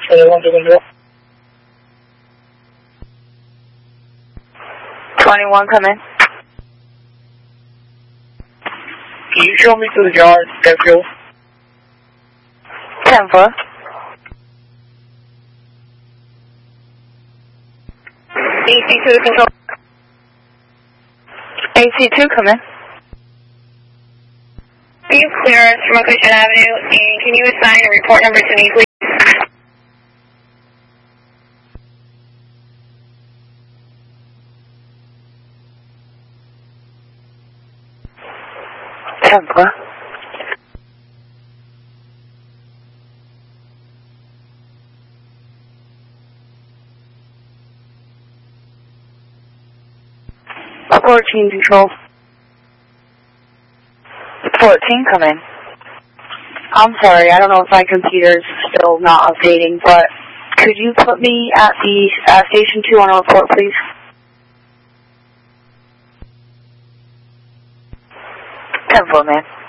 1 to control. 21, come in. Can you show me to the yard, that fuel? 10-4. AC2 to control. AC2, come in. Can you clear us from Ocean Avenue, and can you assign a report number to me, please? What? 14 control. 14, come in. I'm sorry, I don't know if my computer's still not updating, but could you put me at the station 2 on a report, please? 10-4, man.